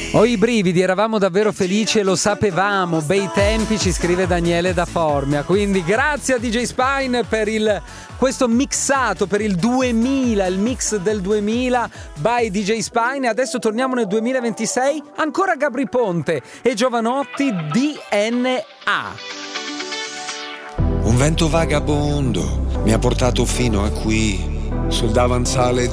Ho i brividi, eravamo davvero felici e lo sapevamo, bei tempi, ci scrive Daniele da Formia. Quindi grazie a DJ Spine per questo mixato per il 2000, il mix del 2000 by DJ Spine. Adesso torniamo nel 2026, ancora Gabri Ponte e Giovanotti, DNA. Un vento vagabondo mi ha portato fino a qui, sul davanzale